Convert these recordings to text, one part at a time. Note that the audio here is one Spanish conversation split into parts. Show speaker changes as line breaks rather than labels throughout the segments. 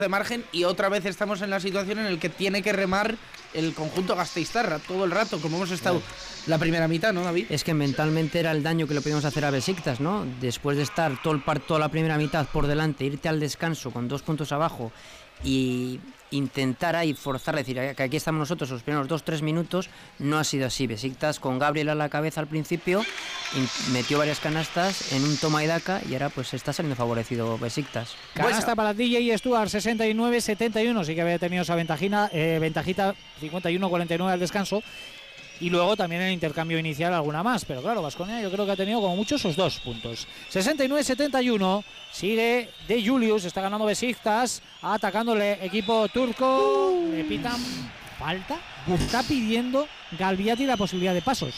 de margen y otra vez estamos en la situación en la que tiene que remar el conjunto gasteiztarra todo el rato, como hemos estado la primera mitad, ¿no, David?
Es que mentalmente era el daño que le podíamos hacer a Besiktas, ¿no? Después de estar toda la primera mitad por delante, irte al descanso con 2 puntos abajo y intentar ahí forzar, decir que aquí estamos nosotros los primeros 2-3 minutos, no ha sido así. Besiktas con Gabriel a la cabeza al principio metió varias canastas en un toma y daca y ahora pues está saliendo favorecido Besiktas.
Canasta para DJ Stuart, 69-71, sí que había tenido esa ventajita 51-49 al descanso. Y luego también en el intercambio inicial alguna más. Pero claro, Baskonia yo creo que ha tenido como mucho esos 2 puntos. 69-71. Sigue De Julius. Está ganando Besiktas. Atacándole equipo turco. Le pitan falta. Está pidiendo Galviati la posibilidad de pasos.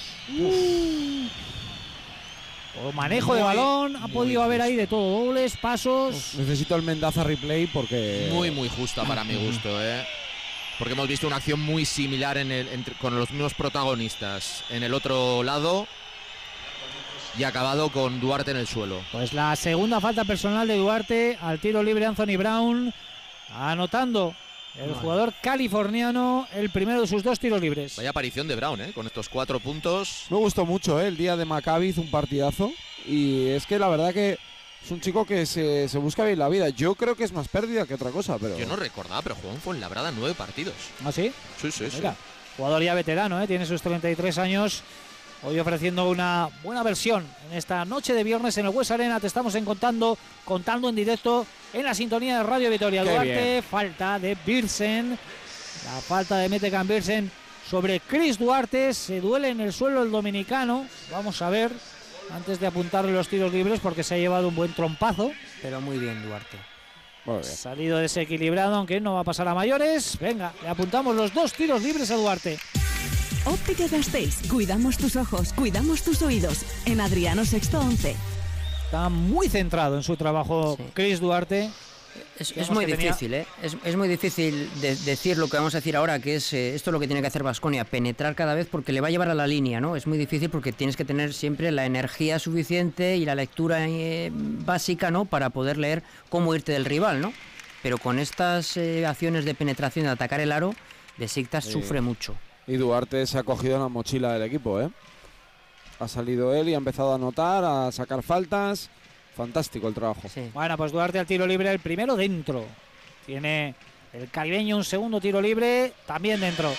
O manejo de balón. Ha podido haber ahí de todo. Dobles, pasos.
Necesito el Mendaza replay porque...
Muy justa para mi gusto, porque hemos visto una acción muy similar con los mismos protagonistas en el otro lado y ha acabado con Duarte en el suelo.
Pues la segunda falta personal de Duarte al tiro libre. Anthony Brown anotando el jugador californiano el primero de sus 2 tiros libres.
Vaya aparición de Brown, con estos 4 puntos.
Me gustó mucho, el día de Maccabi hizo un partidazo y es que la verdad que es un chico que se busca bien la vida. Yo creo que es más pérdida que otra cosa, pero...
Yo no recordaba, pero jugó en Fuenlabrada 9 partidos.
¿Ah, sí?
Sí.
Mira, jugador ya veterano, tiene sus 33 años. Hoy ofreciendo una buena versión en esta noche de viernes en el Bues Arena. Te estamos contando en directo en la sintonía de Radio Vitoria. Duarte, falta de Birsen. La falta de Metecan Birsen sobre Chris Duarte. Se duele en el suelo el dominicano. Vamos a ver, antes de apuntarle los tiros libres, porque se ha llevado un buen trompazo.
Pero muy bien Duarte.
Muy bien.
Salido desequilibrado, aunque no va a pasar a mayores. Venga, le apuntamos los 2 tiros libres a Duarte.
Óptica Gasteiz. Cuidamos tus ojos, cuidamos tus oídos. En Adriano Sexto 11.
Está muy centrado en su trabajo, sí. Chris Duarte.
Es muy difícil, es muy difícil decir lo que vamos a decir ahora, que es esto es lo que tiene que hacer Baskonia, penetrar cada vez porque le va a llevar a la línea, ¿no? Es muy difícil porque tienes que tener siempre la energía suficiente y la lectura básica, ¿no? Para poder leer cómo irte del rival, ¿no? Pero con estas acciones de penetración, de atacar el aro, Besiktas sufre mucho.
Y Duarte se ha cogido la mochila del equipo, Ha salido él y ha empezado a anotar, a sacar faltas. Fantástico el trabajo.
Sí. Bueno, pues Duarte al tiro libre, el primero dentro. Tiene el caribeño un segundo tiro libre, también dentro.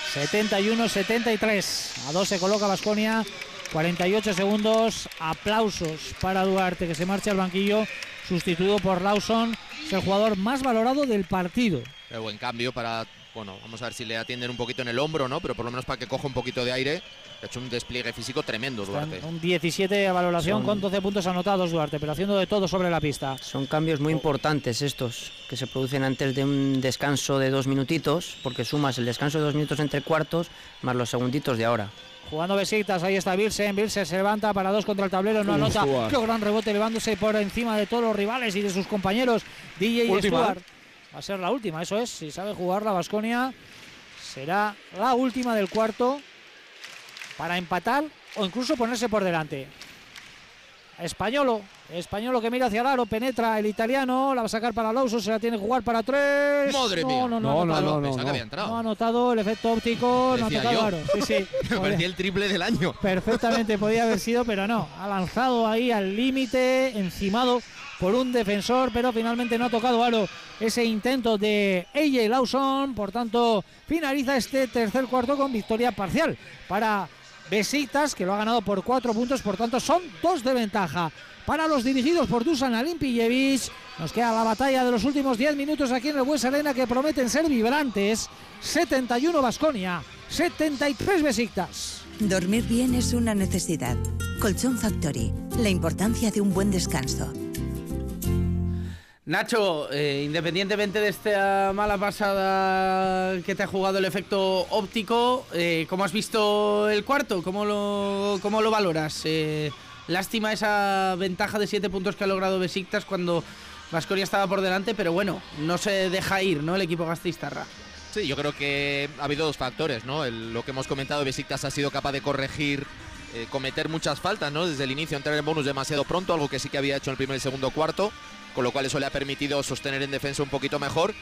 71-73. A 2 se coloca Baskonia. 48 segundos. Aplausos para Duarte, que se marcha al banquillo, sustituido por Lawson. Es el jugador más valorado del partido.
Qué buen cambio para... Bueno, vamos a ver si le atienden un poquito en el hombro, ¿no? Pero por lo menos para que coja un poquito de aire. Ha hecho un despliegue físico tremendo Duarte.
Un 17 de valoración con 12 puntos anotados Duarte, pero haciendo de todo sobre la pista.
Son cambios muy importantes estos, que se producen antes de un descanso de 2 minutitos, porque sumas el descanso de 2 minutos entre cuartos, más los segunditos de ahora.
Jugando Besiktas, ahí está Birsen se levanta para 2 contra el tablero, no anota. Qué gran rebote, elevándose por encima de todos los rivales y de sus compañeros. DJ Stuart. Va a ser la última, eso es. Si sabe jugar la Baskonia, será la última del cuarto para empatar o incluso ponerse por delante. Españolo que mira hacia el aro, penetra el italiano, la va a sacar para Lawson, se la tiene que jugar para 3.
¡Madre mía!
No ha anotado el efecto óptico, no ha tocado aro. Sí.
Me parecía el triple del año.
Perfectamente podía haber sido, pero no. Ha lanzado ahí al límite, encimado por un defensor, pero finalmente no ha tocado aro ese intento de AJ Lawson. Por tanto, finaliza este tercer cuarto con victoria parcial para Besiktas, que lo ha ganado por 4 puntos, por tanto son 2 de ventaja para los dirigidos por Dusan Alimpijevic. Nos queda la batalla de los últimos 10 minutos aquí en el Bues Arena, que prometen ser vibrantes. 71 Baskonia, 73 Besiktas.
Dormir bien es una necesidad. Colchón Factory, la importancia de un buen descanso.
Nacho, independientemente de esta mala pasada que te ha jugado el efecto óptico, ¿cómo has visto el cuarto? ¿Cómo lo valoras? Lástima esa ventaja de 7 puntos que ha logrado Besiktas cuando Baskonia estaba por delante, pero bueno, no se deja ir, ¿no?, el equipo gasteiztarra.
Sí, yo creo que ha habido 2 factores, ¿no? Lo que hemos comentado, Besiktas ha sido capaz de corregir, cometer muchas faltas, ¿no? Desde el inicio, entrar en bonus demasiado pronto, algo que sí que había hecho en el primer y segundo cuarto. con lo cual eso le ha permitido sostener en defensa un poquito mejor